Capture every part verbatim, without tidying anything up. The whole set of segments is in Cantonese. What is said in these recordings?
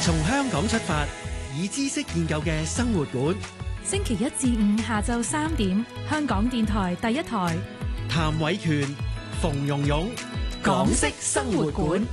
從香港出發，以知識建構嘅生活館。 星期一至五下晝三點，香港電台第一台。 譚偉權、馮蓉蓉，港式生活館。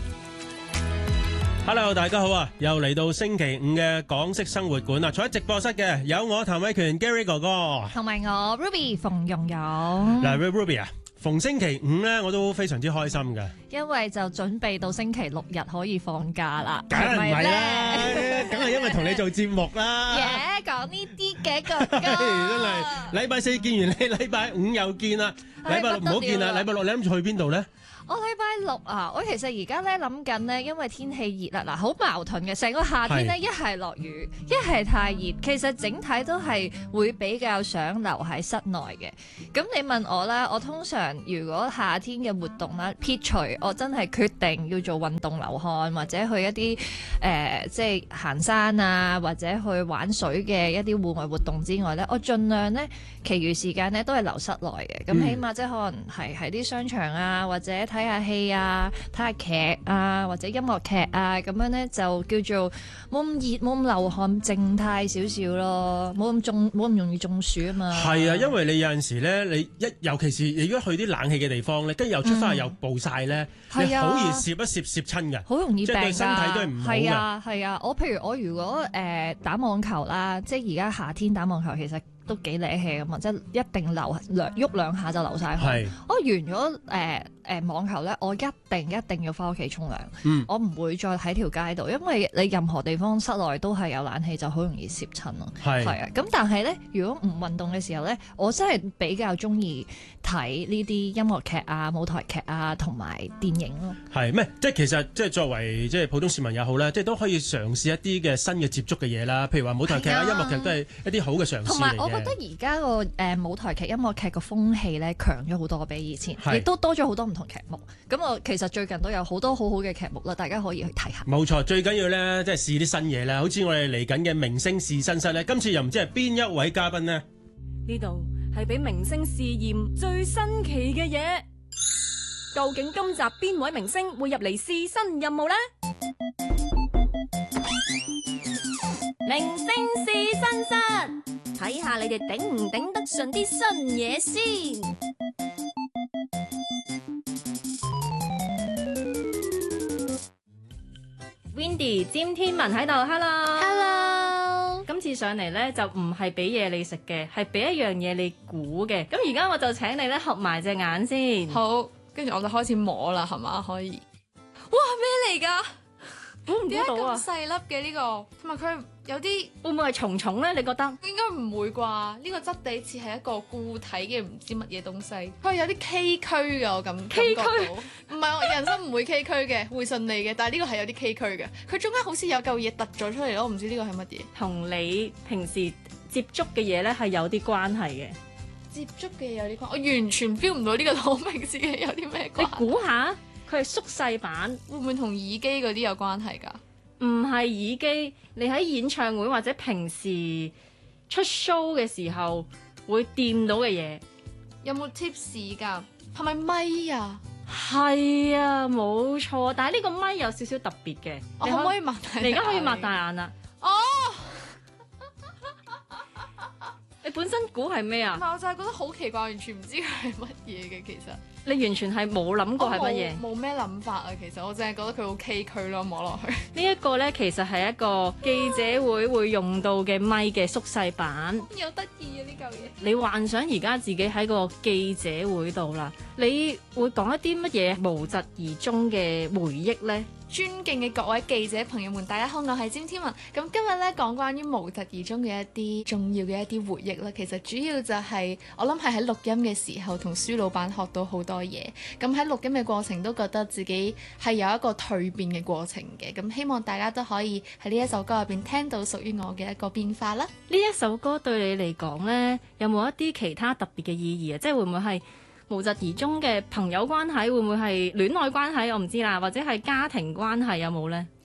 Hello， 大家好啊！又嚟到星期五嘅港式生活館啦。坐喺直播室嘅有我譚偉權 Gary 哥哥， 同埋我 Ruby 馮蓉蓉。 嗱 ，Ruby 啊，逢星期五咧，我都非常之開心嘅， 因為就準備到星期六日可以放假啦。 梗係唔係啦，梗係因為同你做節目啦。 耶，講呢啲嘅哥哥， 真係禮拜四見完你，禮拜五又見啦，禮拜六唔好見啦。禮拜六你諗住去邊度咧？ 我禮拜六啊，我其實而家咧諗緊咧，因為天氣熱啦，嗱好矛盾嘅，成個夏天咧一係落雨，一係太熱，其實整體都係會比較想留喺室內嘅。咁你問我啦，我通常如果夏天嘅活動啦，撇除我真係決定要做運動流汗，或者去一啲誒、呃、即係行山啊，或者去玩水嘅一啲戶外活動之外咧，我盡量咧，其餘時間咧都係留室內嘅。咁起碼即係可能係喺啲商場啊，或者睇下戲啊，睇下劇啊，或者音樂劇啊，咁樣咧就叫做冇咁熱，冇咁流汗，靜態少少咯，冇咁中，冇咁容易中暑啊嘛。 係啊，因為你有陣時咧，你一尤其是你如果去啲冷氣嘅地方咧，跟住又出翻去又暴曬咧， 嗯、 你好易攝一攝攝親嘅， 好容易病㗎， 即係對身體都係唔好嘅。 係啊係啊，我譬如我如果誒、呃、打網球啦，即係而家夏天打網球其實都幾瀨氣㗎嘛，即係一定流兩喐兩下就流晒汗。我完咗誒誒網球咧，我一定一定要翻屋企沖涼。嗯、我唔會再喺條街度，因為你任何地方室內都係有冷氣，就好容易攝親咯。係係啊，咁但係咧，如果唔運動嘅時候咧，我真係比較中意睇呢啲音樂劇啊、舞台劇啊同埋電影咯。 係咩？即係其實即係作為即係普通市民也好啦，即係都可以嘗試一啲嘅新嘅接觸嘅嘢啦。譬如話舞台劇啊、音樂劇都係一啲好嘅嘗試嚟嘅。 同埋我覺得而家個誒舞台劇、音樂劇個風氣咧強咗好多，比以前，亦都多咗好多唔同劇目。咁我其實最近都有好多好好嘅劇目啦，大家可以去睇下。冇錯，最緊要咧即係試啲新嘢啦。好似我哋嚟緊嘅明星試身室咧，今次又唔知係邊一位嘉賓呢？ 呢度係俾明星試驗最新奇嘅嘢，究竟今集邊位明星會入嚟試新任務呢？明星試身室，睇下你哋頂唔頂得順啲新嘢先。Windy 詹天文喺度 ，Hello，Hello。今次上嚟咧就唔係俾嘢你食嘅，係俾一樣嘢你估嘅。咁而家我就請你咧合埋隻眼先。 好，跟住我就開始摸啦，係嘛？可以。哇，咩嚟㗎？ 估唔估到啊？ 點解咁細粒嘅呢個？同埋佢有啲會唔會係蟲蟲咧？你覺得？ 應該唔會啩？呢個質地似係一個固體嘅唔知乜嘢東西。佢有啲崎嶇嘅，我咁崎嶇。 唔係，我人生唔會崎嶇嘅，會順利嘅。但係呢個係有啲崎嶇嘅。佢中間好似有嚿嘢突咗出嚟咯，我唔知呢個係乜嘢。 同你平時接觸嘅嘢咧係有啲關係嘅。 接觸嘅嘢有啲關係，我完全 feel 唔到呢個同我平時嘅有啲咩關係。 你估下？佢係縮細版， 會唔會同耳機嗰啲有關係㗎？ 唔係耳機，你喺演唱會或者平時出 show 嘅時候會掂到嘅嘢。 有冇 tips 㗎？係咪咪啊？ 係啊，冇錯。但係呢個咪有少少特別嘅。 我可唔可以擘大眼？ 你而家可以擘大眼啦。 哦！ 你本身估係咩啊？ 唔係，我就係覺得好奇怪，完全唔知佢係乜嘢嘅。其實你完全係冇諗過係乜嘢？ 冇咩諗法啊！其實我淨係覺得佢好崎嶇咯，摸落去。 呢一個咧，其實係一個記者會會用到嘅咪嘅縮細版。 有得意啊！呢嚿嘢。 你幻想而家自己喺個記者會度啦，你會講一啲乜嘢無疾而終嘅回憶呢？ 尊敬嘅各位記者朋友們，大家好，我係詹天文。咁今日咧講關於無疾而終嘅一啲重要嘅一啲回憶啦。其實主要就係、是、我諗係喺錄音嘅時候同蘇老闆學到好多嘢。咁喺錄音嘅過程都覺得自己係有一個蛻變嘅過程嘅。咁希望大家都可以喺呢一首歌入邊聽到屬於我嘅一個變化啦。 呢一首歌對你嚟講呢，有冇一啲其他特別嘅意義啊？即係會唔會係無疾而終嘅朋友關係，會唔會係戀愛關係？我唔知啦，或者係家庭關係有冇呢？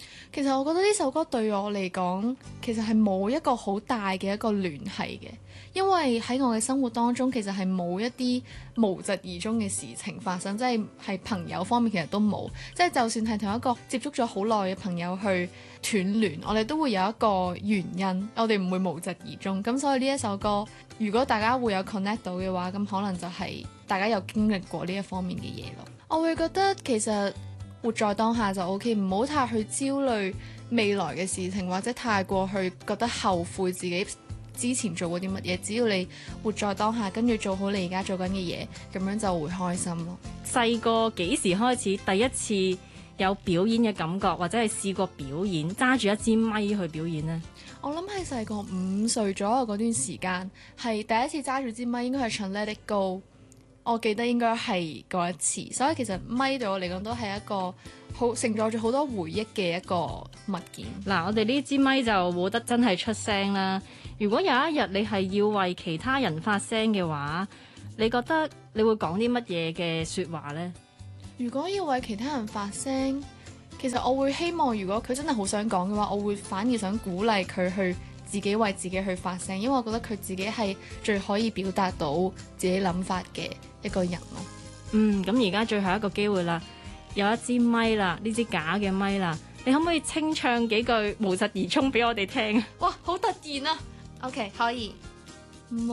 其實我覺得呢首歌對我嚟講，其實係冇一個好大嘅一個聯繫嘅，因為喺我嘅生活當中，其實係冇一啲無疾而終嘅事情發生，即係係朋友方面其實都冇，即係就算係同一個接觸咗好耐嘅朋友去斷聯，我哋都會有一個原因，我哋唔會無疾而終。咁所以呢一首歌，如果大家會有 connect 到嘅話，咁可能就係大家有經歷過呢一方面嘅嘢咯。我會覺得其實活在當下就 OK， 唔好太去焦慮未來嘅事情，或者太過去覺得後悔自己之前做過啲乜嘢。只要你活在當下，跟住做好你而家做緊嘅嘢，咁樣就會開心咯。 細個幾時開始第一次有表演嘅感覺，或者係試過表演揸住一支咪去表演呢？ 我諗係細個五歲左右嗰段時間，係第一次揸住支咪，應該係唱 Let It Go。我記得應該係嗰一次，所以其實咪對我嚟講都係一個好承載住好多回憶嘅一個物件。 嗱，我哋呢支咪就冇得真係出聲啦。如果有一日你係要為其他人發聲嘅話，你覺得你會講啲乜嘢嘅説話呢？ 如果要為其他人發聲，其實我會希望，如果佢真係好想講嘅話，我會反而想鼓勵佢去自己為自己去發聲，因為我覺得佢自己係最可以表達到自己諗法嘅一個人咯。 嗯，咁而家最後一個機會啦，有一支咪啦，呢支假嘅咪啦，你可唔可以清唱幾句無疾而終俾我哋聽？ 哇，好突然啊！OK，可以。